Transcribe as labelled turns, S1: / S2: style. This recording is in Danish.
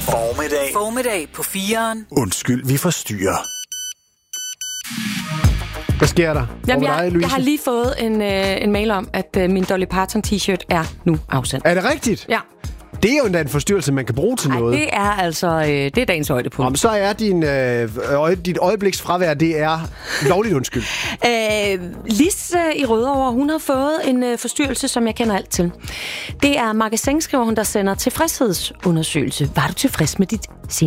S1: Formiddag på 4'eren.
S2: Undskyld, vi forstyrrer.
S3: Hvad sker der?
S4: Jamen, jeg har lige fået en mail om, at min Dolly Parton t-shirt er nu afsendt.
S3: Er det rigtigt?
S4: Ja.
S3: Det er jo endda en forstyrrelse, man kan bruge til noget.
S4: Det er altså det er dagens højdepunkt.
S3: Om så er dit øjebliks fravær, det er lovligt undskyld.
S4: Lis i Rødovre, hun har fået en forstyrrelse, som jeg kender alt til. Det er Magasin, skriver hun, der sender tilfredshedsundersøgelse. Var du tilfreds med dit